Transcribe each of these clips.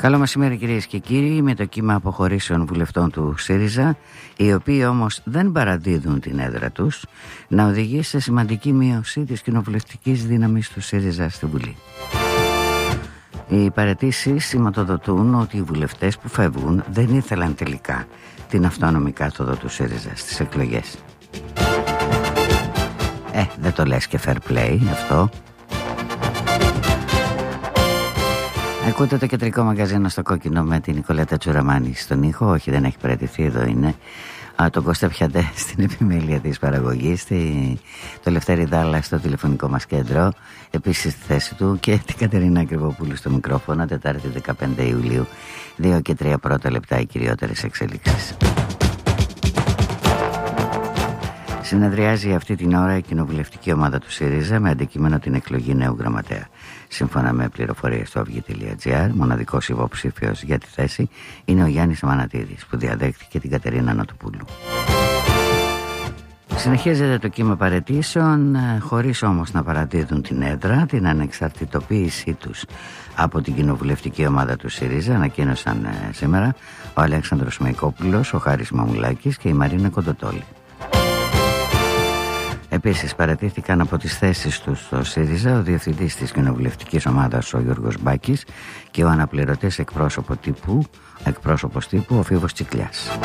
Καλό μεσημέρι κυρίες και κύριοι. Με το κύμα αποχωρήσεων βουλευτών του ΣΥΡΙΖΑ, οι οποίοι όμως δεν παραδίδουν την έδρα τους, να οδηγεί σε σημαντική μείωση της κοινοβουλευτικής δύναμης του ΣΥΡΙΖΑ στη Βουλή. Οι παραιτήσεις σηματοδοτούν ότι οι βουλευτές που φεύγουν δεν ήθελαν τελικά την αυτόνομη κάθοδο του ΣΥΡΙΖΑ στις εκλογές. Δεν το λες και fair play αυτό. Ακούτε το κεντρικό μαγαζίνο στο κόκκινο με την Νικολέτα Τσουραμάνη στον ήχο. Όχι, δεν έχει παραιτηθεί, εδώ είναι. Το Κώστα Πιαντέ στην επιμέλεια της παραγωγής, το Λευτέρη Δάλλα στο τηλεφωνικό μας κέντρο, επίσης στη θέση του, και την Κατερίνα Κρυβοπούλου στο μικρόφωνο. Τετάρτη 15 Ιουλίου, 2 και 3 πρώτα λεπτά, οι κυριότερες εξελίξεις. Συνεδριάζει αυτή την ώρα η κοινοβουλευτική ομάδα του ΣΥΡΙΖΑ με αντικείμενο την εκλογή νέου γραμματέα. Σύμφωνα με πληροφορίες στο avygi.gr, μοναδικός υποψήφιος για τη θέση είναι ο Γιάννης Αμανατίδης, που διαδέχτηκε την Κατερίνα Νοτοπούλου. Συνεχίζεται το κύμα παραιτήσεων, χωρίς όμως να παραδίδουν την έδρα. Την ανεξαρτητοποίησή τους από την κοινοβουλευτική ομάδα του ΣΥΡΙΖΑ ανακοίνωσαν σήμερα ο Αλέξανδρος Μεϊκόπουλος, ο Χάρης Μαμουλάκης και η Μαρίνα Κοντοτόλη. Επίσης παρατήθηκαν από τις θέσεις τους στο ΣΥΡΙΖΑ ο διευθυντής της κοινοβουλευτικής ομάδας ο Γιώργος Μπάκης και ο αναπληρωτής εκπρόσωπος τύπου ο Φίβος Τσικλιάς.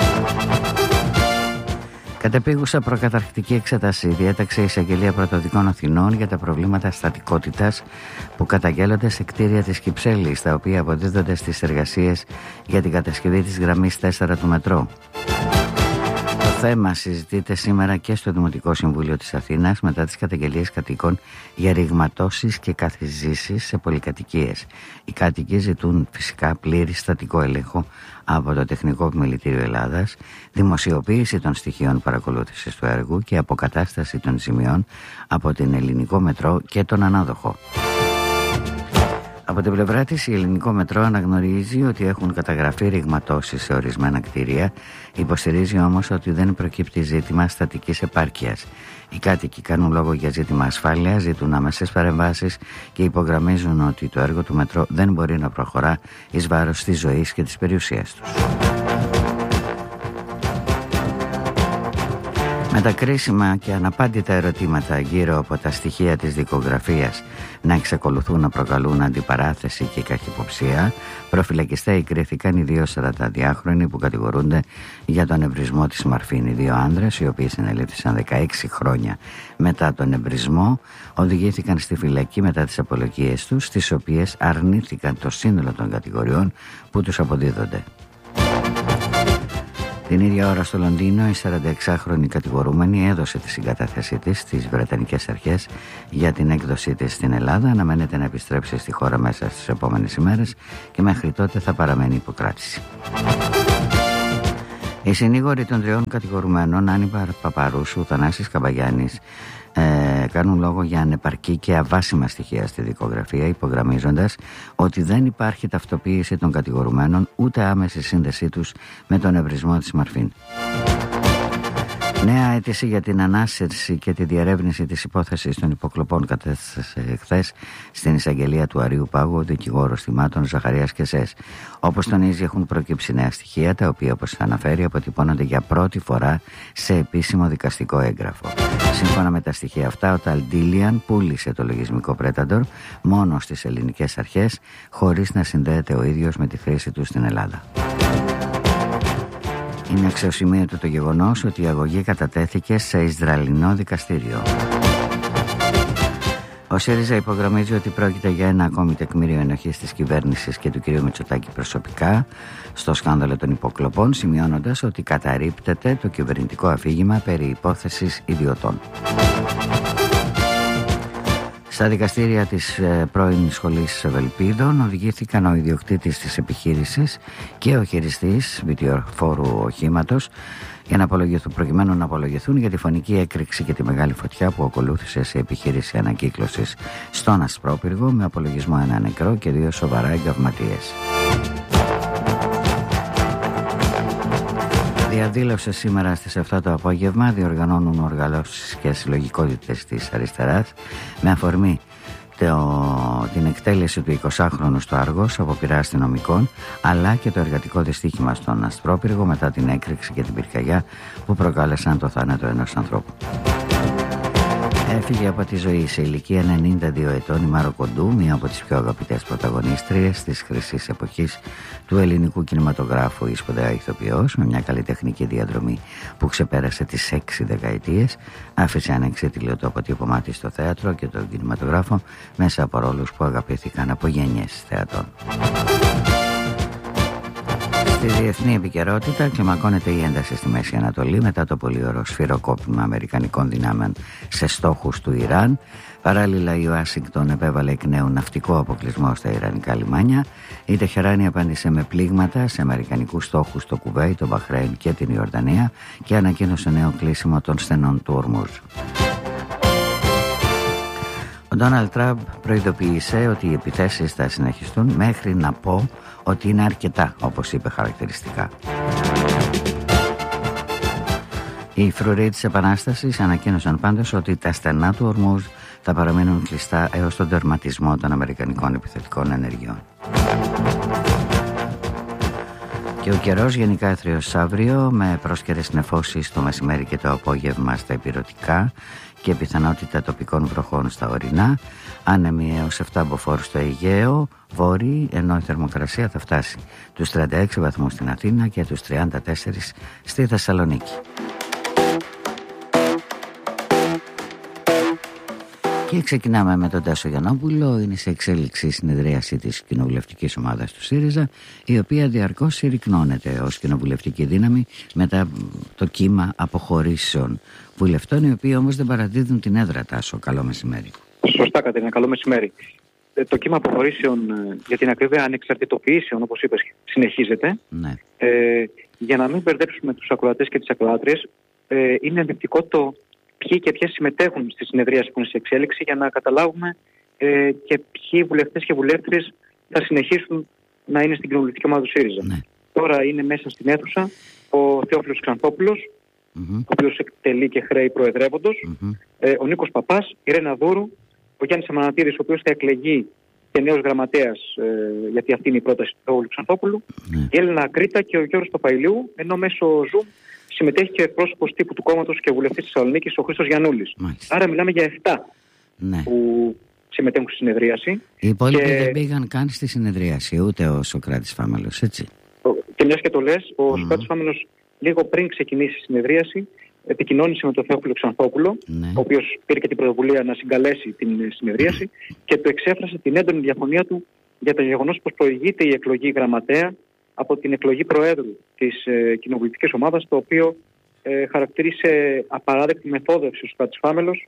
Κατεπήγουσα προκαταρκτική εξέταση διέταξε η Εισαγγελία Πρωτοδικών Αθηνών για τα προβλήματα στατικότητας που καταγγέλλονται σε κτίρια της Κυψέλης, τα οποία αποδίδονται στις εργασίες για την κατασκευή της γραμμής 4 του μετρό. Το θέμα συζητείται σήμερα και στο Δημοτικό Συμβούλιο της Αθήνας μετά τις καταγγελίες κατοίκων για ρηγματώσεις και καθιζήσεις σε πολυκατοικίες. Οι κάτοικοι ζητούν φυσικά πλήρη στατικό έλεγχο από το Τεχνικό Επιμελητήριο Ελλάδας, δημοσιοποίηση των στοιχείων παρακολούθησης του έργου και αποκατάσταση των ζημιών από την Ελληνικό Μετρό και τον ανάδοχο. Από την πλευρά της, η Ελληνικό Μετρό αναγνωρίζει ότι έχουν καταγραφεί ρηγματώσεις σε ορισμένα κτίρια, υποστηρίζει όμως ότι δεν προκύπτει ζήτημα στατικής επάρκειας. Οι κάτοικοι κάνουν λόγο για ζήτημα ασφάλειας, ζητούν άμεσες παρεμβάσεις και υπογραμμίζουν ότι το έργο του Μετρό δεν μπορεί να προχωρά εις βάρος της ζωής και της περιουσίας τους. Με τα κρίσιμα και αναπάντητα ερωτήματα γύρω από τα στοιχεία της δικογραφίας να εξακολουθούν να προκαλούν αντιπαράθεση και καχυποψία, προφυλακιστέοι κρίθηκαν οι 2 42χρονοι που κατηγορούνται για τον εμπρισμό της Μαρφίν. Οι 2 άνδρες, οι οποίοι συνελήφθησαν 16 χρόνια μετά τον εμπρισμό, οδηγήθηκαν στη φυλακή μετά τις απολογίες τους, στις οποίες αρνήθηκαν το σύνολο των κατηγοριών που τους αποδίδονται. Την ίδια ώρα στο Λονδίνο, η 46χρονη κατηγορούμενη έδωσε τη συγκατάθεσή της στις Βρετανικές αρχές για την έκδοσή της στην Ελλάδα. Αναμένεται να επιστρέψει στη χώρα μέσα στις επόμενες ημέρες και μέχρι τότε θα παραμένει υποκράτηση. Οι συνήγοροι των 3 κατηγορουμένων, Άννη Παπαρούσου, Θανάσης Καμπαγιάννης, κάνουν λόγο για ανεπαρκή και αβάσιμα στοιχεία στη δικογραφία, υπογραμμίζοντας ότι δεν υπάρχει ταυτοποίηση των κατηγορουμένων ούτε άμεση σύνδεσή τους με τον εμπρισμό της Μαρφίν. Νέα αίτηση για την ανάσυρση και τη διερεύνηση της υπόθεσης των υποκλοπών κατέθεσε χθες στην εισαγγελία του Αρείου Πάγου ο δικηγόρος θυμάτων Ζαχαρίας Κεσές. Όπως τονίζει, έχουν προκύψει νέα στοιχεία, τα οποία, όπως αναφέρει, αποτυπώνονται για πρώτη φορά σε επίσημο δικαστικό έγγραφο. Σύμφωνα με τα στοιχεία αυτά, ο Ταλντίλιαν πούλησε το λογισμικό Predator μόνο στις ελληνικές αρχές, χωρίς να συνδέεται ο ίδιος με τη χρήση του στην Ελλάδα. Είναι αξιοσημείωτο το γεγονός ότι η αγωγή κατατέθηκε σε Ισραηλινό δικαστήριο. Ο ΣΥΡΙΖΑ υπογραμμίζει ότι πρόκειται για ένα ακόμη τεκμήριο ενοχής της κυβέρνησης και του κ. Μητσοτάκη προσωπικά στο σκάνδαλο των υποκλοπών, σημειώνοντας ότι καταρρίπτεται το κυβερνητικό αφήγημα περί υπόθεσης ιδιωτών. Στα δικαστήρια της πρώην σχολής Ευελπίδων οδηγήθηκαν ο ιδιοκτήτης της επιχείρησης και ο χειριστής βιτιοφόρου οχήματος προκειμένου να απολογηθούν για τη φωνική έκρηξη και τη μεγάλη φωτιά που ακολούθησε σε επιχείρηση ανακύκλωσης στον Ασπρόπυργο, με απολογισμό 1 νεκρό και 2 σοβαρά εγκαυματίες. Διαδήλωσε σήμερα στις 7 το απόγευμα, διοργανώνουν οργανώσεις και συλλογικότητες της αριστεράς με αφορμή την εκτέλεση του 20χρονου στο Άργος από πειρά αστυνομικών, αλλά και το εργατικό δυστύχημα στον Αστρόπυργο μετά την έκρηξη και την πυρκαγιά που προκάλεσαν το θάνατο ενός ανθρώπου. Έφυγε από τη ζωή σε ηλικία 92 ετών η Μάρο Κοντού, μία από τις πιο αγαπητές πρωταγωνίστριες της χρυσής εποχής του ελληνικού κινηματογράφου, η σπουδαία ηθοποιός με μια καλλιτεχνική διαδρομή που ξεπέρασε τις 6 δεκαετίες, άφησε ανεξίτηλο το αποτύπωμά της στο θέατρο και τον κινηματογράφο μέσα από ρόλους που αγαπήθηκαν από γενιές θεατών. Στη διεθνή επικαιρότητα κλιμακώνεται η ένταση στη Μέση Ανατολή μετά το πολύωρο σφυροκόπημα αμερικανικών δυνάμεων σε στόχους του Ιράν. Παράλληλα, η Ουάσιγκτον επέβαλε εκ νέου ναυτικό αποκλεισμό στα ιρανικά λιμάνια. Η Τεχεράνη απάντησε με πλήγματα σε αμερικανικούς στόχους στο Κουβέιτ, το Μπαχρέιν και την Ιορδανία και ανακοίνωσε νέο κλείσιμο των στενών του Ορμούζ. Ο Ντόναλντ Τραμπ προειδοποίησε ότι οι επιθέσεις θα συνεχιστούν μέχρι να πω ότι είναι αρκετά, όπως είπε χαρακτηριστικά. Οι φρουροί της Επανάστασης ανακοίνωσαν πάντως ότι τα στενά του Ορμούζ θα παραμείνουν κλειστά έως τον τερματισμό των αμερικανικών επιθετικών ενεργειών. Και ο καιρός γενικά έθριος αύριο με πρόσκαιρες νεφώσεις το μεσημέρι και το απόγευμα στα υπηρετικά και πιθανότητα τοπικών βροχών στα ορεινά, άνεμοι έως 7 μποφόρ στο Αιγαίο, βόρειοι, ενώ η θερμοκρασία θα φτάσει τους 36 βαθμούς στην Αθήνα και τους 34 στη Θεσσαλονίκη. Και ξεκινάμε με τον Τάσο Γιαννόπουλο. Είναι σε εξέλιξη η συνεδρίαση της κοινοβουλευτικής ομάδας του ΣΥΡΙΖΑ, η οποία διαρκώς συρρυκνώνεται ως κοινοβουλευτική δύναμη μετά το κύμα αποχωρήσεων βουλευτών, οι οποίοι όμως δεν παραδίδουν την έδρα. Τάσο, καλό μεσημέρι. Σωστά, Κατερίνα, καλό μεσημέρι. Το κύμα αποχωρήσεων, για την ακρίβεια ανεξαρτητοποιήσεων, όπως είπες, συνεχίζεται. Ναι. Για να μην μπερδέψουμε τους ακροατές και τις ακροάτριες, είναι ενδεικτικό το ποιοι και ποιες συμμετέχουν στη συνεδρίαση που είναι σε εξέλιξη, για να καταλάβουμε και ποιοι βουλευτές και βουλεύτριες θα συνεχίσουν να είναι στην κοινοβουλευτική ομάδα του ΣΥΡΙΖΑ. Ναι. Τώρα είναι μέσα στην αίθουσα ο Θεόφιλος Ξανθόπουλος, ο οποίος εκτελεί και χρέη προεδρεύοντος, ο Νίκος Παπάς, η Ρένα Δούρου, ο Γιάννης Αμανατίδης, ο οποίος θα εκλεγεί και νέος γραμματέας, γιατί αυτή είναι η πρόταση του Θεόφιλου Ξανθόπουλου, η Έλληνα Ακρίτα και ο Γιώργος Παπαϊλιού, ενώ μέσω Zoom συμμετέχει και εκπρόσωπος τύπου του κόμματος και βουλευτής της Θεσσαλονίκης, ο Χρήστος Γιαννούλης. Μάλιστα. Άρα μιλάμε για 7 που συμμετέχουν στη συνεδρίαση. Οι υπόλοιποι δεν πήγαν καν στη συνεδρίαση, ούτε ο Σωκράτης Φάμελος, έτσι. Και μιας και το λες, ο Σωκράτης Φάμελος λίγο πριν ξεκινήσει η συνεδρίαση επικοινώνησε με τον Θεόφιλο Ξανθόπουλο, ο οποίος πήρε και την πρωτοβουλία να συγκαλέσει την συνεδρίαση και του εξέφρασε την έντονη διαφωνία του για το γεγονός πως προηγείται η εκλογή γραμματέα από την εκλογή προέδρου της κοινοβουλευτικής ομάδας, το οποίο χαρακτήρισε απαράδεκτη μεθόδευση ο Σωκράτης Φάμελος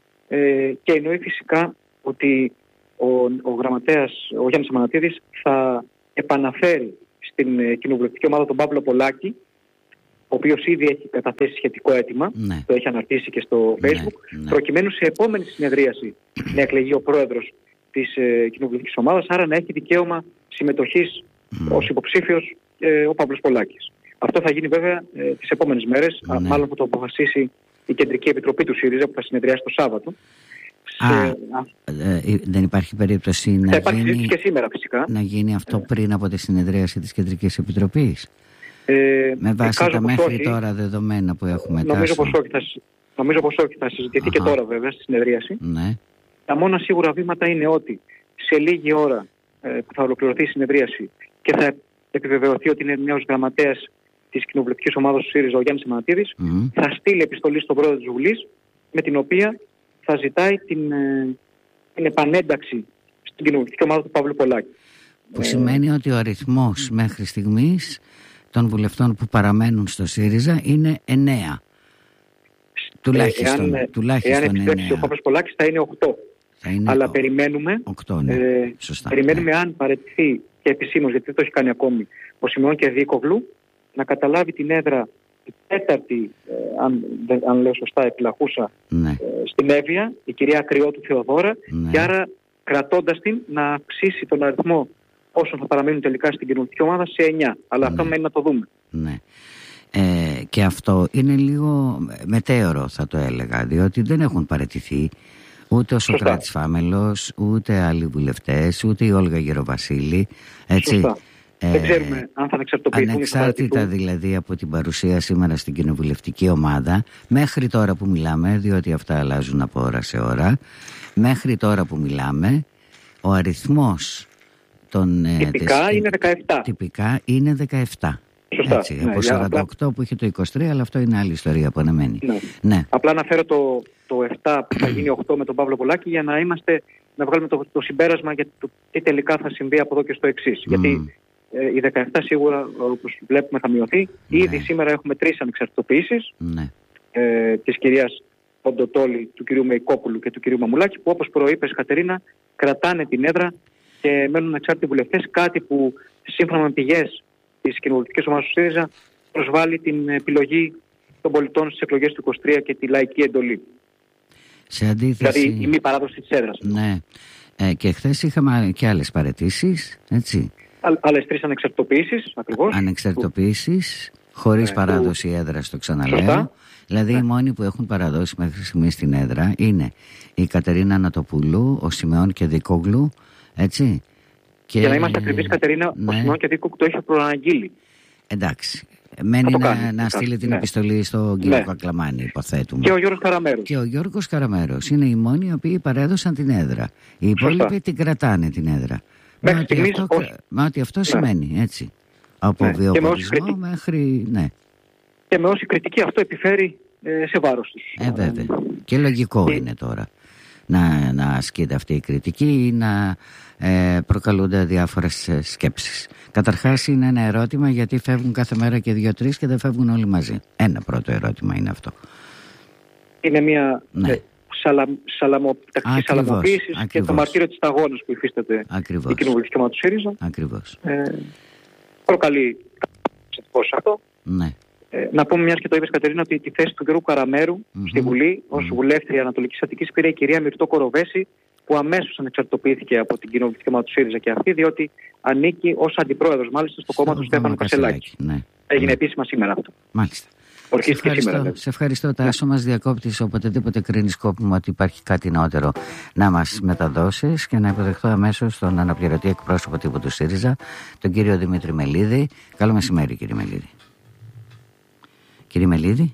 και εννοεί φυσικά ότι ο γραμματέας, ο Γιάννης Αμανατίδης, θα επαναφέρει στην κοινοβουλευτική ομάδα τον Παύλο Πολάκη, ο οποίος ήδη έχει καταθέσει σχετικό αίτημα, το έχει αναρτήσει και στο Facebook, προκειμένου σε επόμενη συνεδρίαση να εκλεγεί ο πρόεδρος της κοινοβουλευτικής ομάδας, άρα να έχει δικαίωμα συμμετοχής ως υποψήφιος ο Παύλος Πολάκης. Αυτό θα γίνει βέβαια τις επόμενες μέρες, μάλλον θα το αποφασίσει η Κεντρική Επιτροπή του ΣΥΡΙΖΑ που θα συνεδριάσει το Σάββατο. Δεν υπάρχει περίπτωση να γίνει και σήμερα, φυσικά, να γίνει αυτό πριν από τη συνεδρίαση της Κεντρικής Επιτροπής, με βάση τα μέχρι τώρα δεδομένα που έχουμε? Νομίζω πως όχι, θα συζητηθεί και τώρα βέβαια στη συνεδρίαση. Τα μόνα σίγουρα βήματα είναι ότι σε λίγη ώρα που θα ολοκληρωθεί η συνεδρίαση και θα επιβεβαιωθεί ότι είναι νέος γραμματέας της κοινοβουλευτικής ομάδας του ΣΥΡΙΖΑ ο Γιάννης Αμανατίδης, θα στείλει επιστολή στον πρόεδρο της Βουλής, με την οποία θα ζητάει την επανένταξη στην κοινοβουλευτική ομάδα του Παύλου Πολάκη. Που σημαίνει ότι ο αριθμός μέχρι στιγμής των βουλευτών που παραμένουν στο ΣΥΡΙΖΑ είναι 9. Τουλάχιστον εάν επιστρέψει ο Παύλος Πολάκης θα είναι 8. Αλλά περιμένουμε, 8, περιμένουμε αν παραιτηθεί και επισήμως, γιατί δεν το έχει κάνει ακόμη, ο Σιμεών Κερδίκογλου, να καταλάβει την έδρα η τέταρτη, αν λέω σωστά, επιλαχούσα στην Εύβοια, η κυρία Ακριώτου Θεοδώρα, και άρα κρατώντας την να αυξήσει τον αριθμό όσων θα παραμείνουν τελικά στην κοινωνική ομάδα σε 9. Αλλά αυτό μένει να το δούμε. Και αυτό είναι λίγο μετέωρο, θα το έλεγα, διότι δεν έχουν παραιτηθεί Ούτε ο Σωκράτης Φάμελος, ούτε άλλοι βουλευτές, ούτε η Όλγα Γεροβασίλη. Έτσι. Δεν ξέρουμε αν θα ανεξαρτοποιηθούν. Ανεξάρτητα δηλαδή από την παρουσία σήμερα στην κοινοβουλευτική ομάδα, μέχρι τώρα που μιλάμε, διότι αυτά αλλάζουν από ώρα σε ώρα, μέχρι τώρα που μιλάμε, ο αριθμός των... Τυπικά είναι 17. Τυπικά είναι 17. Σωστά. Έτσι, από 48 που είχε το 23, αλλά αυτό είναι άλλη ιστορία που αναμένει. Ναι. Απλά αναφέρω το 7 που θα γίνει 8 με τον Παύλο Πολάκη για να βγάλουμε το συμπέρασμα για το τι τελικά θα συμβεί από εδώ και στο εξής. Γιατί οι 17 σίγουρα, όπως βλέπουμε, θα μειωθεί. Ήδη σήμερα έχουμε 3 ανεξαρτητοποιήσεις της κυρίας Ποντοτόλη, του κυρίου Μεϊκόπουλου και του κυρίου Μαμουλάκη, που όπως προείπες, Κατερίνα, κρατάνε την έδρα και μένουν ανεξάρτητοι βουλευτές, κάτι που σύμφωνα με πηγές της κοινοβουλευτικής ομάδας του ΣΥΡΙΖΑ προσβάλλει την επιλογή των πολιτών στις εκλογές του 23 και τη λαϊκή εντολή. Σε αντίθεση... Δηλαδή η μη παράδοση της έδρας. Ναι. Και χθες είχαμε και άλλες παραιτήσεις, έτσι. Άλλες 3 ανεξαρτητοποιήσεις, ακριβώς. Ανεξαρτητοποιήσεις, χωρίς παράδοση έδρας, το ξαναλέω. Σωστά. Δηλαδή οι μόνοι που έχουν παραδώσει μέχρι στιγμής την έδρα είναι η Κατερίνα Ανατοπούλου, ο Σιμεών Κεδικόγλου, έτσι. Για να είμαστε ακριβείς, Κατερίνα, ο Σιμεών Κεδικόγλου το έχει προαναγγείλει. Εντάξει. Μένει να στείλει την επιστολή στον κύριο Κακλαμάνη, υποθέτουμε. Και ο Γιώργος Καραμέρος. Και ο Γιώργος Καραμέρος. Είναι οι μόνοι οι οποίοι παρέδωσαν την έδρα. Οι υπόλοιποι την κρατάνε την έδρα. Με ό,τι αυτό σημαίνει, έτσι. Από βιοπορισμό μέχρι... Και με όση κριτική αυτό επιφέρει σε βάρος τους. Βέβαια. Και λογικό είναι τώρα να ασκείται αυτή η κριτική ή να προκαλούνται διάφορες σκέψεις. Καταρχάς είναι ένα ερώτημα, γιατί φεύγουν κάθε μέρα και 2-3 και δεν φεύγουν όλοι μαζί. Ένα πρώτο ερώτημα είναι αυτό. Είναι μια τακτική σαλαμοποίηση και το μαρτύριο της σταγόνας που υφίσταται η κοινοβουλευτική ομάδα του ΣΥΡΙΖΑ. Ακριβώς. Προκαλεί αυτό. Ναι. Να πούμε, μιας και το είπες, Κατερίνα, ότι τη θέση του κ. Καραμέρου στη Βουλή ως βουλεύτρια Ανατολικής Αττικής πήρε η κυρία Μυρτώ Κοροβέση, που αμέσως ανεξαρτητοποιήθηκε από την κοινοβουλευτική ομάδα του ΣΥΡΙΖΑ και αυτή, διότι ανήκει ως αντιπρόεδρος μάλιστα στο κόμμα του Στέφανου Κασελάκη. Έγινε επίσημα σήμερα αυτό. Μάλιστα. Σε ευχαριστώ. Τάσο, μας διακόπτεις οποτεδήποτε κρίνεις σκόπιμο ότι υπάρχει κάτι νεότερο να μας μεταδώσεις, και να υποδεχθώ αμέσως τον αναπληρωτή εκπρόσωπο τύπου του ΣΥΡΙΖΑ, τον κύριο Δημήτρη Μελίδη. Καλό μεσημέρι, κύριε Μελίδη. Κύριε Μελίδη.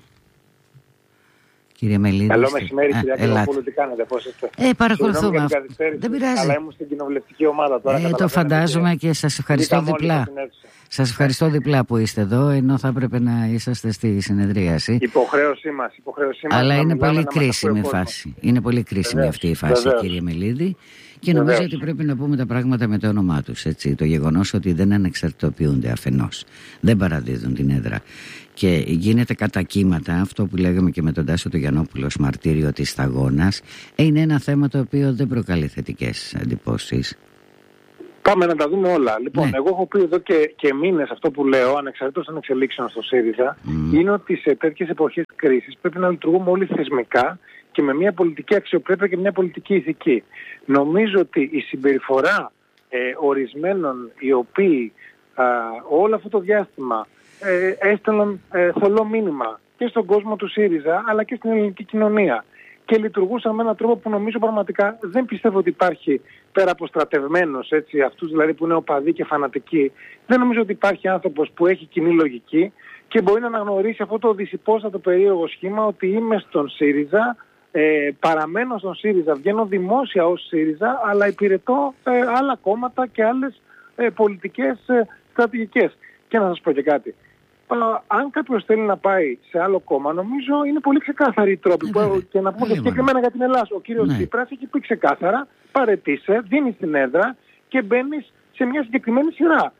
Καλό μεσημέρι, κυρία Κυριακόπουλου, τι κάνετε, πώς είστε? Παρακολουθούμε. Δεν πειράζει. Αλλά ήμουν στην κοινοβουλευτική ομάδα τώρα. Το φαντάζομαι και σας ευχαριστώ διπλά. Σας ευχαριστώ διπλά που είστε εδώ, ενώ θα έπρεπε να είσαστε στη συνεδρίαση. Υποχρέωσή μας. Αλλά είναι πολύ κρίσιμη φάση. Είναι πολύ κρίσιμη αυτή η φάση, κύριε Μελίδη. Και νομίζω ότι πρέπει να πούμε τα πράγματα με το όνομά τους. Έτσι. Το γεγονός ότι δεν ανεξαρτητοποιούνται αφενός, δεν παραδίδουν την έδρα, και γίνεται κατά κύματα αυτό που λέγαμε και με τον Τάσο το Γιαννόπουλο, μαρτύριο της σταγόνας, είναι ένα θέμα το οποίο δεν προκαλεί θετικές εντυπώσεις. Πάμε να τα δούμε όλα. Λοιπόν, εγώ έχω πει εδώ και μήνες αυτό που λέω, ανεξαρτήτως των εξελίξεων στο ΣΥΡΙΖΑ, είναι ότι σε τέτοιες εποχές κρίσης πρέπει να λειτουργούμε όλοι θεσμικά και με μια πολιτική αξιοπρέπεια και μια πολιτική ηθική. Νομίζω ότι η συμπεριφορά ορισμένων οι οποίοι όλο αυτό το διάστημα έστελναν θολό μήνυμα και στον κόσμο του ΣΥΡΙΖΑ αλλά και στην ελληνική κοινωνία και λειτουργούσαν με έναν τρόπο που νομίζω πραγματικά δεν πιστεύω ότι υπάρχει, πέρα από στρατευμένους, έτσι, αυτούς δηλαδή που είναι οπαδοί και φανατικοί, δεν νομίζω ότι υπάρχει άνθρωπος που έχει κοινή λογική και μπορεί να αναγνωρίσει αυτό το δυσυπόστατο περίεργο σχήμα ότι είμαι στον ΣΥΡΙΖΑ, παραμένω στον ΣΥΡΙΖΑ, βγαίνω δημόσια ως ΣΥΡΙΖΑ, αλλά υπηρετώ άλλα κόμματα και άλλες πολιτικές στρατηγικές. Και να σας πω και κάτι. Αν κάποιος θέλει να πάει σε άλλο κόμμα, νομίζω είναι πολύ ξεκάθαρη η τρόπη. Και να πούμε συγκεκριμένα για την Ελλάδα. Ο κύριος Τσίπρας έχει πει ξεκάθαρα, παρετήσε, δίνεις την έδρα και μπαίνεις σε μια συγκεκριμένη σειρά.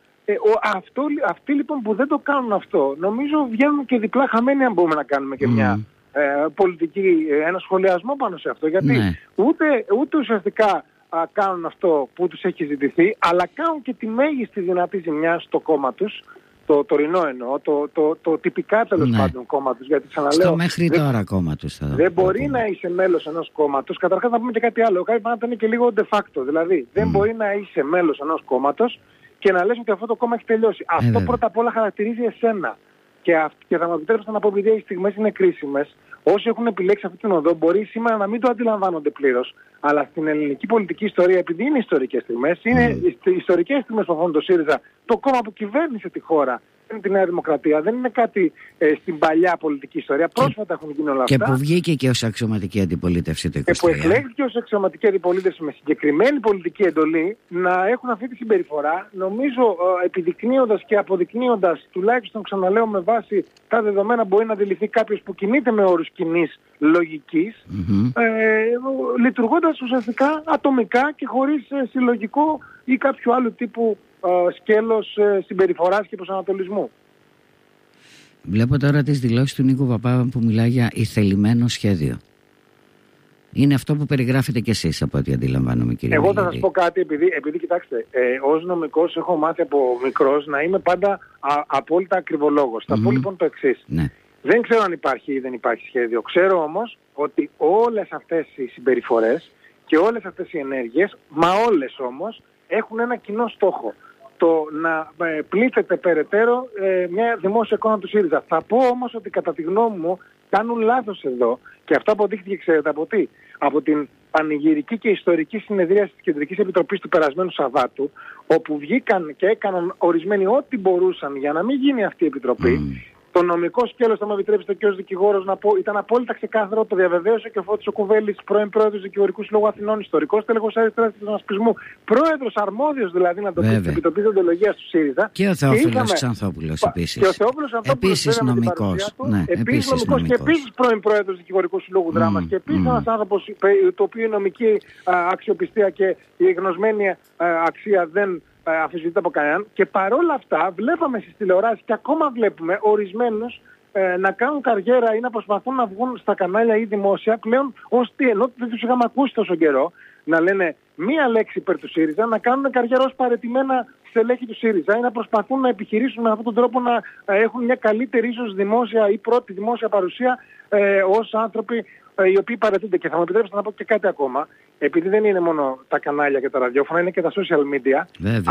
Αυτοί λοιπόν που δεν το κάνουν αυτό, νομίζω βγαίνουν και διπλά χαμένοι, αν μπορούμε να κάνουμε και μια πολιτική, ένα σχολιασμό πάνω σε αυτό. Γιατί ούτε ουσιαστικά κάνουν αυτό που τους έχει ζητηθεί, αλλά κάνουν και τη μέγιστη δυνατή ζημιά στο κόμμα τους. Το τωρινό εννοώ, το τυπικά τέλος πάντων κόμμα τους. Γιατί ξαναλέω, στο μέχρι τώρα κόμμα τους. Δεν μπορεί να είσαι μέλος ενός κόμματος. Καταρχάς να πούμε και κάτι άλλο. Κάτι πάνω είναι και λίγο de facto. Δηλαδή δεν μπορεί να είσαι μέλος ενός κόμματος και να λες ότι αυτό το κόμμα έχει τελειώσει. Αυτό πρώτα απ' όλα χαρακτηρίζει εσένα. Και θα μου επιτρέψετε να πω, επειδή οι στιγμές είναι κρίσιμες, όσοι έχουν επιλέξει αυτή την οδό μπορεί σήμερα να μην το αντιλαμβάνονται πλήρως. Αλλά στην ελληνική πολιτική ιστορία, επειδή είναι ιστορικές στιγμές, είναι ιστορικές στιγμές που αφορούν το ΣΥΡΙΖΑ, το κόμμα που κυβέρνησε τη χώρα, τη Νέα Δημοκρατία, δεν είναι κάτι στην παλιά πολιτική ιστορία. Πρόσφατα έχουν γίνει όλα αυτά. Και που βγήκε και ως αξιωματική αντιπολίτευση το 2023. Και που εκλέχθηκε ως αξιωματική αντιπολίτευση με συγκεκριμένη πολιτική εντολή να έχουν αυτή τη συμπεριφορά, νομίζω επιδεικνύοντας και αποδεικνύοντας, τουλάχιστον ξαναλέω με βάση τα δεδομένα, μπορεί να αντιληφθεί κάποιος που κινείται με όρους κοινής λογικής, λειτουργώντας ουσιαστικά ατομικά και χωρίς συλλογικό ή κάποιο άλλο τύπου σκέλος συμπεριφοράς και προσανατολισμού. Βλέπω τώρα τις δηλώσεις του Νίκου Παπά που μιλάει για ηθελημένο σχέδιο. Είναι αυτό που περιγράφετε κι εσείς από ό,τι αντιλαμβάνομαι, κύριε Εγώ θα σας πω κάτι, επειδή κοιτάξτε, ως νομικός έχω μάθει από μικρός να είμαι πάντα απόλυτα ακριβολόγος. Θα πω λοιπόν το εξής. Ναι. Δεν ξέρω αν υπάρχει ή δεν υπάρχει σχέδιο. Ξέρω όμως ότι όλες αυτές οι συμπεριφορές και όλες αυτές οι ενέργειες, μα όλες όμως, έχουν ένα κοινό στόχο. Το να πλήττεται περαιτέρω μια δημόσια εικόνα του ΣΥΡΙΖΑ. Θα πω όμως ότι κατά τη γνώμη μου κάνουν λάθος εδώ, και αυτό αποδείχθηκε, ξέρετε, από τι? Από την πανηγυρική και ιστορική συνεδρίαση της Κεντρικής Επιτροπής του περασμένου Σαββάτου, όπου βγήκαν και έκαναν ορισμένοι ό,τι μπορούσαν για να μην γίνει αυτή η επιτροπή. Το νομικό σκέλος, θα μου επιτρέψετε και ως δικηγόρος να πω, ήταν απόλυτα ξεκάθαρο, το διαβεβαίωσε και ο Φώτης ο Κουβέλης, πρώην πρόεδρος του Δικηγορικού Συλλόγου Αθηνών, ιστορικός τέλεχος αριστεράς του συνασπισμού, πρόεδρος αρμόδιος δηλαδή να το πει στην Επιτροπή Δεοντολογίας του ΣΥΡΙΖΑ. Και ο Θεόφιλος Ξανθόπουλος επίσης. Και ο Θεόφιλος επίσης νομικός. Ναι, επίσης νομικός και επίσης πρώην πρόεδρος του Δικηγορικού Συλλόγου Δράμας. Και επίσης ένας άνθρωπος το οποίο η νομική αξιοπιστία και η εγνωσμένη αξία δεν αμφισβητείται από κανέναν, και παρόλα αυτά βλέπαμε στις τηλεοράσεις και ακόμα βλέπουμε ορισμένους να κάνουν καριέρα ή να προσπαθούν να βγουν στα κανάλια ή δημόσια πλέον ως τι, ενώ δεν τους είχαμε ακούσει τόσο καιρό να λένε μία λέξη υπέρ του ΣΥΡΙΖΑ, να κάνουν καριέρα ως παραιτημένα στελέχη του ΣΥΡΙΖΑ ή να προσπαθούν να επιχειρήσουν με αυτόν τον τρόπο να έχουν μια καλύτερη ίσως δημόσια ή πρώτη δημόσια παρουσία ως άνθρωποι οι οποίοι παρετούνται. Και θα μου επιτρέψετε να πω και κάτι ακόμα, επειδή δεν είναι μόνο τα κανάλια και τα ραδιόφωνα, είναι και τα social media.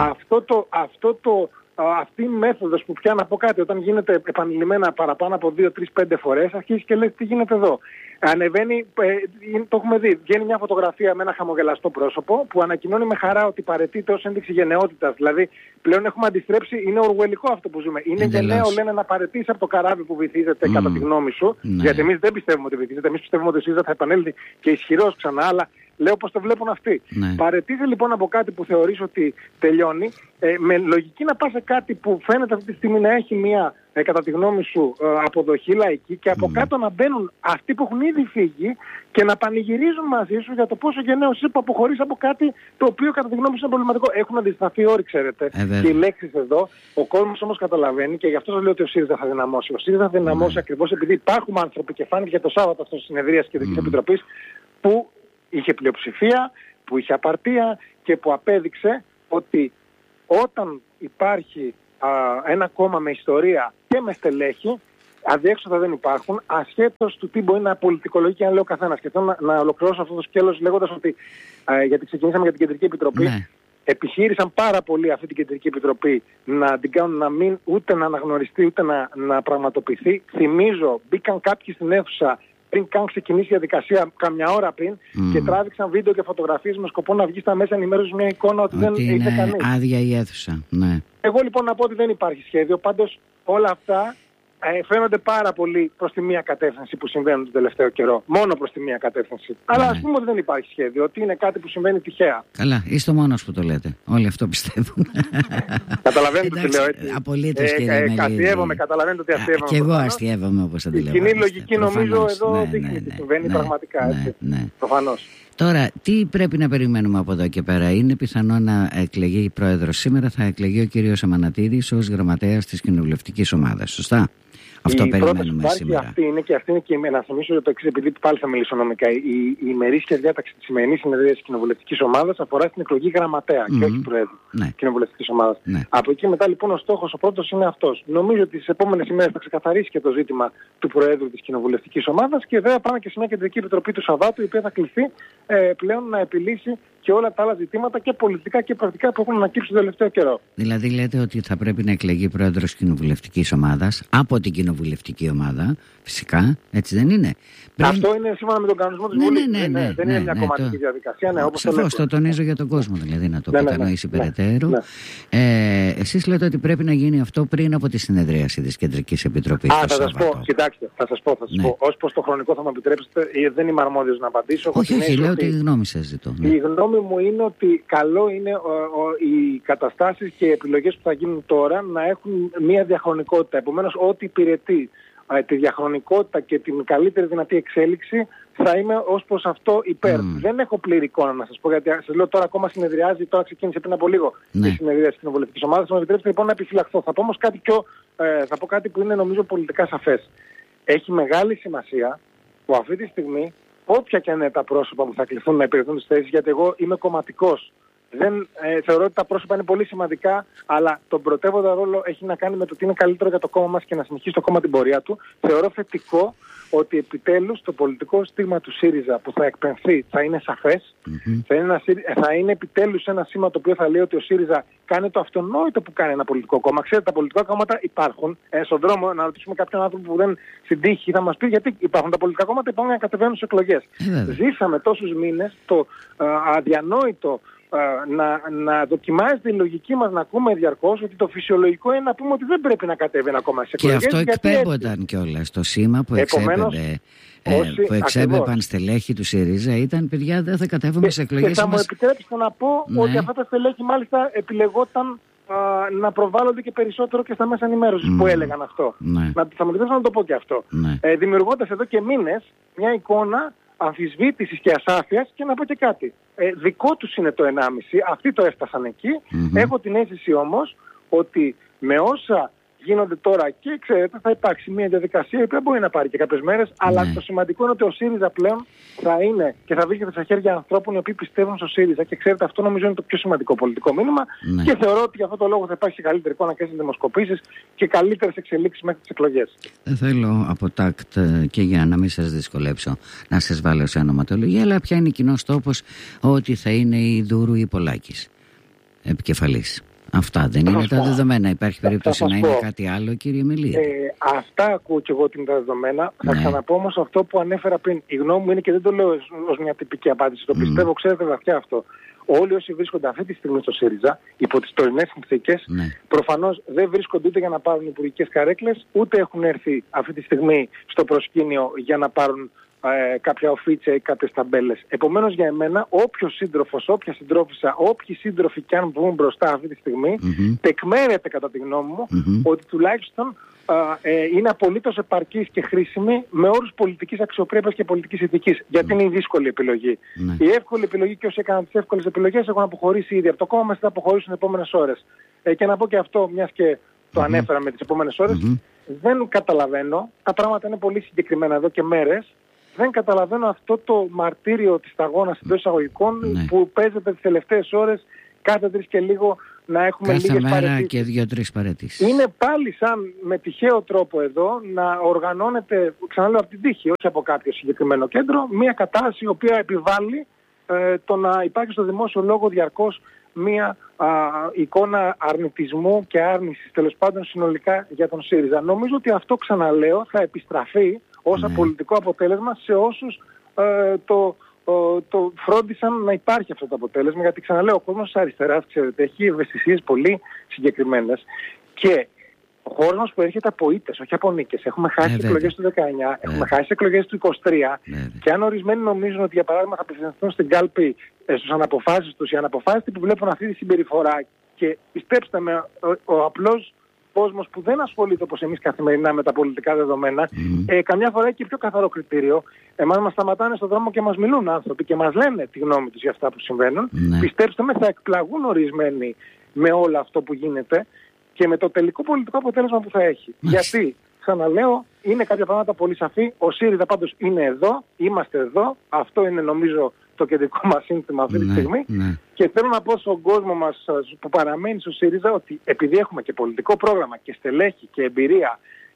Αυτή η μέθοδος που πια να πω κάτι, όταν γίνεται επανειλημμένα παραπάνω από 2, 3, 5 φορές, αρχίζει και λέει τι γίνεται εδώ. Ανεβαίνει, το έχουμε δει, βγαίνει μια φωτογραφία με ένα χαμογελαστό πρόσωπο που ανακοινώνει με χαρά ότι παρετείται ως ένδειξη γενναιότητας. Δηλαδή πλέον έχουμε αντιστρέψει, είναι ορουελικό αυτό που ζούμε. Είναι γενναίο, λένε, να παρετήσει από το καράβι που βυθίζεται κατά τη γνώμη σου. Γιατί εμείς δεν πιστεύουμε ότι βυθίζεται, εμείς πιστεύουμε ότι ο ΣΥΡΙΖΑ θα επανέλθει και ισχυρός ξανά, αλλά λέω πως το βλέπουν αυτοί. Παρετήσει λοιπόν από κάτι που θεωρείς ότι τελειώνει, με λογική να πας σε κάτι που φαίνεται αυτή τη στιγμή να έχει μια, κατά τη γνώμη σου, αποδοχή λαϊκή, και από κάτω να μπαίνουν αυτοί που έχουν ήδη φύγει και να πανηγυρίζουν μαζί σου για το πόσο γενναίος είσαι που αποχωρείς από κάτι το οποίο κατά τη γνώμη σου είναι προβληματικό. Έχουν αντισταθεί όροι, ξέρετε. Και οι λέξεις εδώ, ο κόσμος όμως καταλαβαίνει, και γι' αυτό σας λέω ότι ο ΣΥΡΙΖΑ θα δυναμώσει. Ο ΣΥΡΙΖΑ θα δυναμώσει ακριβώς επειδή υπάρχουν άνθρωποι, και φάνηκε το Σάββατο αυτό στη συνεδρία της Κεντρικής Επιτροπής, που είχε πλειοψηφία, που είχε απαρτία και που απέδειξε ότι όταν υπάρχει ένα κόμμα με ιστορία και με στελέχη, αδιέξοδα δεν υπάρχουν, ασχέτως του τι μπορεί να πολιτικολογεί και να λέει ο καθένας. Και θέλω να ολοκληρώσω αυτό το σκέλος λέγοντας ότι, γιατί ξεκινήσαμε για την Κεντρική Επιτροπή, επιχείρησαν πάρα πολύ αυτή την Κεντρική Επιτροπή να την κάνουν να μην ούτε να αναγνωριστεί ούτε να πραγματοποιηθεί. Θυμίζω, μπήκαν κάποιοι στην αίθουσα πριν καν ξεκινήσει η διαδικασία, καμιά ώρα πριν, και τράβηξαν βίντεο και φωτογραφίες με σκοπό να βγει στα μέσα ενημέρωσης μια εικόνα ότι δεν ήρθε κανείς. Άδεια η αίθουσα. Ναι. Εγώ λοιπόν να πω ότι δεν υπάρχει σχέδιο. Πάντως όλα αυτά φαίνονται πάρα πολύ προς τη μία κατεύθυνση που συμβαίνουν τον τελευταίο καιρό. Μόνο προς τη μία κατεύθυνση. Αλλά ας πούμε ότι δεν υπάρχει σχέδιο, ότι είναι κάτι που συμβαίνει τυχαία. Καλά, είστε ο μόνος που το λέτε. Όλοι αυτό πιστεύουν. Καταλαβαίνετε τι λέω, έτσι. Απολύτως, κύριε Μελίδη. Αστειεύομαι, καταλαβαίνετε ότι αστειεύομαι. Και εγώ αστειεύομαι, όπως αντιλαμβάνεστε. Η κοινή λογική νομίζω εδώ δείχνει τι συμβαίνει πραγματικά. Προφανώς. Τώρα, τι πρέπει να περιμένουμε από εδώ και πέρα? Είναι πιθανό να εκλεγεί η πρόεδρος σήμερα, θα εκλεγεί ο κύριος Αμανατίδης ως γραμματέας της κοινοβουλευτικής ομάδας, σωστά? Αυτό περιμένουμε σήμερα. Αυτή είναι και να θυμίσω το εξής, επειδή πάλι θα μιλήσω νομικά. Η ημερήσια διάταξη της σημερινής συνεδρίας της κοινοβουλευτικής ομάδας αφορά στην εκλογή γραμματέα και όχι προέδρου κοινοβουλευτικής ομάδας. Από εκεί μετά λοιπόν ο στόχος ο πρώτος είναι αυτός. Νομίζω ότι τις επόμενες ημέρες θα ξεκαθαρίσει και το ζήτημα του προέδρου της κοινοβουλευτικής ομάδας, και βέβαια πάμε και σε μια Κεντρική Επιτροπή του Σαββάτου, η οποία θα κληθεί πλέον να επιλύσει και όλα τα άλλα ζητήματα και πολιτικά και πρακτικά που έχουν ανακύψει τον τελευταίο καιρό. Δηλαδή λέτε ότι θα πρέπει να εκλεγεί πρόεδρος κοινοβουλευτικής ομάδας από την κοινοβουλευτική ομάδα, φυσικά, έτσι δεν είναι? Αυτό είναι σύμφωνα με τον κανονισμό της Βουλής. Δεν είναι μια κομματική διαδικασία. Σαφώς, το τονίζω για τον κόσμο, δηλαδή να το κατανοήσει περαιτέρω. Εσείς λέτε ότι πρέπει να γίνει αυτό πριν από τη συνεδρίαση της Κεντρικής Επιτροπής. Θα σας πω, κοιτάξτε, θα σας πω. Ως προς το χρονικό θα μου επιτρέψετε, δεν είμαι αρμόδιος να απαντήσω. Όχι, λέω τη γνώμη σας ζητώ. Η γνώμη μου είναι ότι καλό είναι οι καταστάσεις και οι επιλογές που θα γίνουν τώρα να έχουν μια διαχρονικότητα. Επομένως, ό,τι υπηρετεί τη διαχρονικότητα και την καλύτερη δυνατή εξέλιξη θα είμαι ως προς αυτό υπέρ. Δεν έχω πλήρη εικόνα να σας πω, γιατί σας λέω τώρα ακόμα συνεδριάζει, τώρα ξεκίνησε πριν από λίγο η συνεδρία της κοινοβουλευτικής ομάδας. Θα μου επιτρέψετε λοιπόν να επιφυλαχθώ. Θα πω όμως θα πω κάτι που είναι νομίζω πολιτικά σαφές. Έχει μεγάλη σημασία που αυτή τη στιγμή όποια και αν είναι τα πρόσωπα που θα κληθούν να υπηρετούν τις θέσεις, γιατί εγώ είμαι κομματικός. Θεωρώ ότι τα πρόσωπα είναι πολύ σημαντικά, αλλά τον πρωτεύοντα ρόλο έχει να κάνει με το τι είναι καλύτερο για το κόμμα μας και να συνεχίσει το κόμμα την πορεία του. Θεωρώ θετικό ότι επιτέλους το πολιτικό στίγμα του ΣΥΡΙΖΑ που θα εκπαιμφθεί θα είναι σαφές. Θα είναι επιτέλους ένα σήμα το οποίο θα λέει ότι ο ΣΥΡΙΖΑ κάνει το αυτονόητο που κάνει ένα πολιτικό κόμμα. Ξέρετε, τα πολιτικά κόμματα υπάρχουν. Στον δρόμο, να ρωτήσουμε κάποιον άνθρωπο που δεν στην τύχη, θα μας πει γιατί υπάρχουν τα πολιτικά κόμματα, υπάρχουν να κατεβαίνουν στις εκλογές. Ζήσαμε τόσους μήνες το αδιανόητο να δοκιμάζεται η λογική μας να ακούμε διαρκώς ότι το φυσιολογικό είναι να πούμε ότι δεν πρέπει να κατέβει ένα κόμμα σε εκλογές. Και αυτό εκπέμπονταν κιόλας. Το σήμα που εξέπεμπαν στελέχη του ΣΥΡΙΖΑ ήταν, παιδιά, δεν θα κατέβουμε σε εκλογές. Και θα μου επιτρέψετε να πω ότι αυτά τα στελέχη μάλιστα επιλεγόταν να προβάλλονται και περισσότερο και στα μέσα ενημέρωσης που έλεγαν αυτό. Θα μου επιτρέψετε να το πω και αυτό. Δημιουργώντας εδώ και μήνες μια εικόνα αμφισβήτησης και ασάφειας, και να πω και κάτι. Δικό τους είναι το 1,5, αυτοί το έφτασαν εκεί. Έχω την αίσθηση όμως ότι με όσα γίνονται τώρα και ξέρετε θα υπάρξει μια διαδικασία η οποία μπορεί να πάρει και κάποιες μέρες, αλλά το σημαντικό είναι ότι ο ΣΥΡΙΖΑ πλέον θα είναι και θα βρίσκεται στα χέρια ανθρώπων οι οποίοι πιστεύουν στο ΣΥΡΙΖΑ, και ξέρετε αυτό νομίζω είναι το πιο σημαντικό πολιτικό μήνυμα και θεωρώ ότι για αυτό το λόγο θα υπάρξει καλύτερη εικόνα και στις δημοσκοπήσεις και καλύτερες εξελίξεις μέχρι τις εκλογές. Δεν θέλω από τάκτ και για να μην σας δυσκολέψω να σας βάλω σε ονοματολογία, αλλά ποια είναι κοινός τόπος ότι θα είναι η Δούρου ή η Πολάκης επικεφαλής. Αυτά δεν είναι τα δεδομένα? Υπάρχει περίπτωση να είναι κάτι άλλο, κύριε Μελία? Αυτά ακούω και εγώ ότι είναι τα δεδομένα. Θα ξαναπώ όμως αυτό που ανέφερα πριν. Η γνώμη μου είναι, και δεν το λέω ως μια τυπική απάντηση, το πιστεύω, ξέρετε βαθιά αυτό. Όλοι όσοι βρίσκονται αυτή τη στιγμή στο ΣΥΡΙΖΑ, υπό τις τωρινές συνθήκες, προφανώς δεν βρίσκονται ούτε για να πάρουν υπουργικές καρέκλες, ούτε έχουν έρθει αυτή τη στιγμή στο προσκήνιο για να πάρουν κάποια οφίτσια ή κάποιες ταμπέλες. Επομένως για εμένα όποιος σύντροφος, όποια συντρόφισσα, όποιοι σύντροφοι κι αν βγουν μπροστά αυτή τη στιγμή, τεκμέρεται κατά τη γνώμη μου ότι τουλάχιστον είναι απολύτως επαρκής και χρήσιμη με όρους πολιτικής αξιοπρέπειας και πολιτικής ηθικής. Γιατί είναι η δύσκολη επιλογή. Η εύκολη επιλογή, και όσοι έκαναν τις εύκολες επιλογές έχουν αποχωρήσει ήδη από το κόμμα μας, θα αποχωρήσουν τις επόμενες ώρες. Και να πω και αυτό, μιας και το ανέφερα με τις επόμενες ώρες, δεν καταλαβαίνω, τα πράγματα είναι πολύ συγκεκριμένα εδώ και μέρες. Δεν καταλαβαίνω αυτό το μαρτύριο της σταγόνας εντός εισαγωγικών που παίζεται τις τελευταίες ώρες κάθε 3 και λίγο να έχουμε λίγες παραιτήσεις. Κάθε μέρα και 2-3 παραιτήσεις. Είναι πάλι σαν με τυχαίο τρόπο εδώ να οργανώνεται, ξαναλέω από την τύχη, όχι από κάποιο συγκεκριμένο κέντρο, μια κατάσταση η οποία επιβάλλει το να υπάρχει στο δημόσιο λόγο διαρκώς μια εικόνα αρνητισμού και άρνησης τέλος πάντων συνολικά για τον ΣΥΡΙΖΑ. Νομίζω ότι αυτό, ξαναλέω, θα επιστραφεί ως πολιτικό αποτέλεσμα σε όσους το φρόντισαν να υπάρχει αυτό το αποτέλεσμα, γιατί ξαναλέω ο κόσμος της αριστεράς, ξέρετε, έχει ευαισθησίες πολύ συγκεκριμένες και ο χώρος μας προέρχεται από ήττες, όχι από νίκες. Έχουμε χάσει εκλογές του 19, έχουμε χάσει εκλογές του 23 και αν ορισμένοι νομίζουν ότι για παράδειγμα θα απευθυνθούν στην κάλπη στους αναποφάσεις τους, οι αναποφάσιστοι που βλέπουν αυτή τη συμπεριφορά, και πιστέψτε με, ο απλός κόσμος που δεν ασχολείται όπως εμείς καθημερινά με τα πολιτικά δεδομένα, καμιά φορά έχει και πιο καθαρό κριτήριο. Εμάς μας σταματάνε στον δρόμο και μας μιλούν άνθρωποι και μας λένε τη γνώμη τους για αυτά που συμβαίνουν. Πιστέψτε με, θα εκπλαγούν ορισμένοι με όλο αυτό που γίνεται και με το τελικό πολιτικό αποτέλεσμα που θα έχει. Γιατί, ξαναλέω, είναι κάποια πράγματα πολύ σαφή. Ο ΣΥΡΙΖΑ πάντως είναι εδώ, είμαστε εδώ. Αυτό είναι νομίζω το κεντρικό μας σύνθημα αυτή τη στιγμή. Και θέλω να πω στον κόσμο μας που παραμένει στο ΣΥΡΙΖΑ ότι επειδή έχουμε και πολιτικό πρόγραμμα και στελέχη και εμπειρία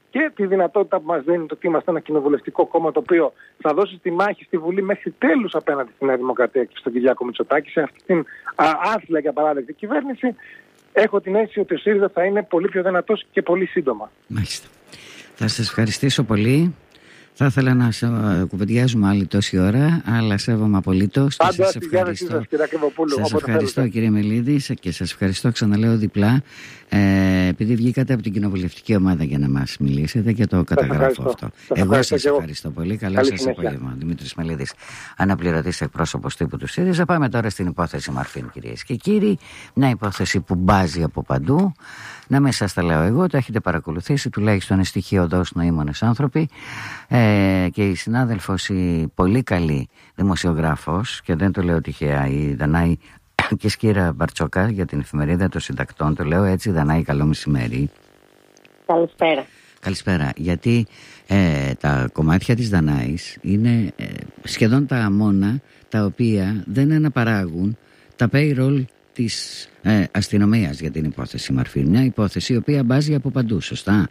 και τη δυνατότητα που μας δίνει το ότι είμαστε ένα κοινοβουλευτικό κόμμα το οποίο θα δώσει τη μάχη στη Βουλή μέχρι τέλους απέναντι στη Νέα Δημοκρατία και στον Κυριάκο Μητσοτάκη, σε αυτή την άθλια και απαράδεκτη κυβέρνηση, έχω την αίσθηση ότι ο ΣΥΡΙΖΑ θα είναι πολύ πιο δυνατός και πολύ σύντομα. Μάλιστα. Θα σας ευχαριστήσω πολύ. Θα ήθελα να κουβεντιάζουμε άλλη τόση ώρα, αλλά σέβομαι απολύτως. Πάντα στη διάθεσή σας, κύριε Ακριβοπούλου. Σας ευχαριστώ, κύριε Μελίδη, και σας ευχαριστώ, ξαναλέω διπλά, επειδή βγήκατε από την κοινοβουλευτική ομάδα για να μας μιλήσετε, και το καταγράφω αυτό. Εγώ σας ευχαριστώ πολύ. Καλό σας απόγευμα. Δημήτρης Μελίδης, αναπληρωτής εκπρόσωπος τύπου του ΣΥΡΙΖΑ. Πάμε τώρα στην υπόθεση Μαρφίν, κυρίες και κύριοι. Μια υπόθεση που μπάζει από παντού. Να μην σας τα λέω εγώ, το έχετε παρακολουθήσει, τουλάχιστον στοιχειοδός νοήμονες άνθρωποι, και η συνάδελφος, η πολύ καλή δημοσιογράφος, και δεν το λέω τυχαία, η Δανάη και Σκύρα Μπαρτσόκα, για την εφημερίδα των συντακτών, το λέω έτσι. Δανάη, καλό μεσημέρι. Καλησπέρα. Καλησπέρα, γιατί τα κομμάτια της Δανάης είναι σχεδόν τα μόνα τα οποία δεν αναπαράγουν τα payroll της αστυνομίας για την υπόθεση Μαρφίν. Μια υπόθεση η οποία μπάζει από παντού, σωστά?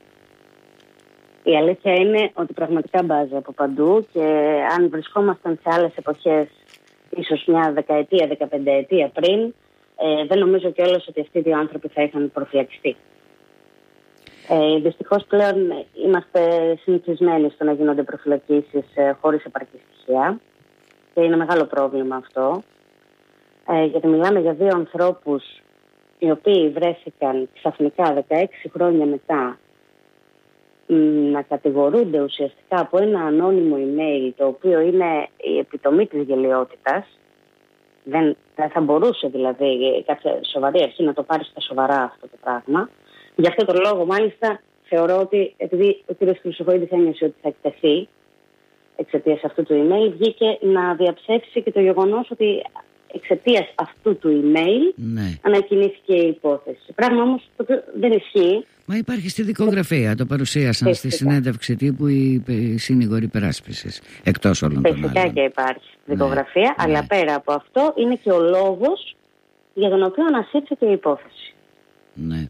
Η αλήθεια είναι ότι πραγματικά μπάζει από παντού, και αν βρισκόμασταν σε άλλες εποχές, ίσως μια δεκαετία, 15ετία πριν, δεν νομίζω κιόλας ότι αυτοί οι δύο άνθρωποι θα είχαν προφυλακιστεί. Δυστυχώς πλέον είμαστε συνηθισμένοι στο να γίνονται προφυλακίσεις χωρίς επαρκή στοιχεία, και είναι μεγάλο πρόβλημα αυτό. Γιατί μιλάμε για δύο ανθρώπους οι οποίοι βρέθηκαν ξαφνικά 16 χρόνια μετά να κατηγορούνται ουσιαστικά από ένα ανώνυμο email, το οποίο είναι η επιτομή της γελοιότητας. Δεν θα μπορούσε δηλαδή κάποια σοβαρή αρχή να το πάρει στα σοβαρά αυτό το πράγμα. Γι' αυτό τον λόγο μάλιστα θεωρώ ότι, επειδή ο κ. Χρυσοχοΐδης ένιωσε ότι θα εκτεθεί εξαιτίας αυτού του email, βγήκε να διαψεύσει και το γεγονός ότι εξαιτίας αυτού του email ανακοινήθηκε η υπόθεση. Πράγμα όμως το οποίο δεν ισχύει. Μα υπάρχει στη δικογραφία, το παρουσίασαν στη συνέντευξη τύπου οι σύνηγοροι υπεράσπισης, εκτός όλων των άλλων. Φυσικά και υπάρχει στη δικογραφία, αλλά πέρα από αυτό είναι και ο λόγος για τον οποίο ανασύρθηκε η υπόθεση. Ναι.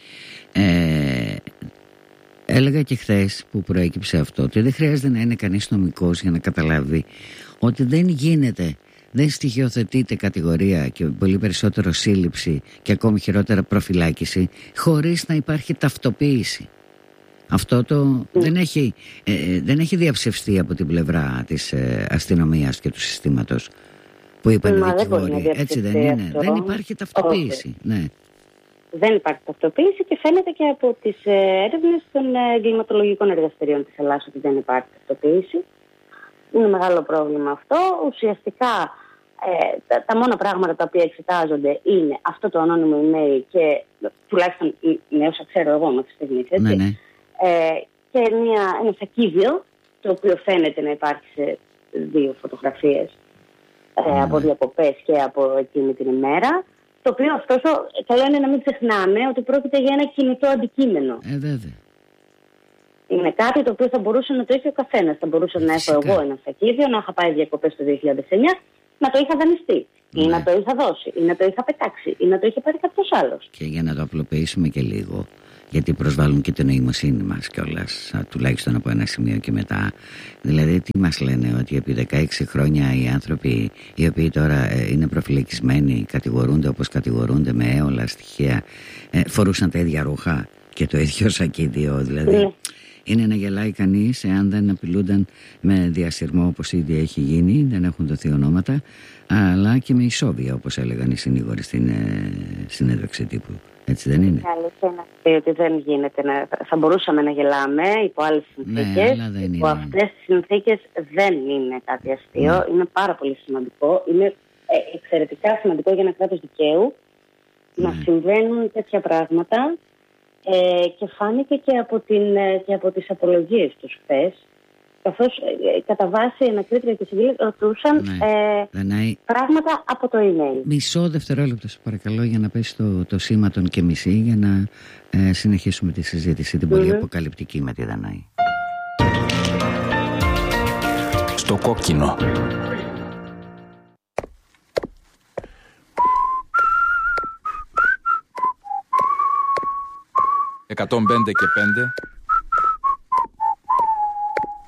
Έλεγα και χθες που προέκυψε αυτό, ότι δεν χρειάζεται να είναι κανείς νομικός για να καταλάβει ότι δεν γίνεται, δεν στοιχειοθετείται κατηγορία και πολύ περισσότερο σύλληψη και ακόμη χειρότερα προφυλάκηση χωρίς να υπάρχει ταυτοποίηση. Αυτό δεν έχει διαψευστεί από την πλευρά της αστυνομίας και του συστήματος που είπαν οι δικηγόροι. Έτσι δεν είναι? Αυτό. Δεν υπάρχει ταυτοποίηση. Ναι. Δεν υπάρχει ταυτοποίηση, και φαίνεται και από τις έρευνες των εγκληματολογικών εργαστηρίων της Ελλάδας ότι δεν υπάρχει ταυτοποίηση. Είναι μεγάλο πρόβλημα αυτό. Ουσιαστικά τα μόνα πράγματα τα οποία εξετάζονται είναι αυτό το ανώνυμο email, και τουλάχιστον με όσα ξέρω εγώ μέχρι στιγμής, έτσι. Ναι. Και ένα σακίδιο, το οποίο φαίνεται να υπάρχει σε δύο φωτογραφίες από διακοπές και από εκείνη την ημέρα. Το οποίο ωστόσο καλό είναι να μην ξεχνάμε ότι πρόκειται για ένα κινητό αντικείμενο. Βέβαια. Είναι κάτι το οποίο θα μπορούσε να το έχει ο καθένας. Θα μπορούσα να έχω εγώ ένα σακίδιο, να είχα πάει διακοπές το 2009, να το είχα δανειστεί, ή να το είχα δώσει, ή να το είχα πετάξει, ή να το είχε πάρει κάποιος άλλος. Και για να το απλοποιήσουμε και λίγο, γιατί προσβάλλουν και την νοημοσύνη μας κιόλας, τουλάχιστον από ένα σημείο και μετά. Δηλαδή, τι μας λένε, ότι επί 16 χρόνια οι άνθρωποι οι οποίοι τώρα είναι προφυλακισμένοι, κατηγορούνται όπως κατηγορούνται με έολα στοιχεία, φορούσαν τα ίδια ρούχα και το ίδιο σακίδιο, δηλαδή. Είναι να γελάει κανείς εάν δεν απειλούνταν με διασυρμό όπως ήδη έχει γίνει, δεν έχουν δοθεί ονόματα, αλλά και με ισόβια όπως έλεγαν οι συνήγοροι στην συνέντευξη τύπου. Έτσι δεν είναι? Αλήθεια είναι ότι δεν γίνεται θα μπορούσαμε να γελάμε υπό άλλες συνθήκες. Ναι, υπό αυτές τις συνθήκες δεν είναι κάτι αστείο. Ναι. Είναι πάρα πολύ σημαντικό. Είναι εξαιρετικά σημαντικό για ένα κράτος δικαίου να συμβαίνουν τέτοια πράγματα. Και φάνηκε και από τις απολογίες τους χθες, καθώς κατά βάση η ανακρίτρια και οι συγγύλες ρωτούσαν πράγματα από το email. Μισό δευτερόλεπτο, σε παρακαλώ, για να πέσει το σήμα των και μισή, για να συνεχίσουμε τη συζήτηση, την πολύ αποκαλυπτική με τη Δανάη. Στο κόκκινο. «105 και 5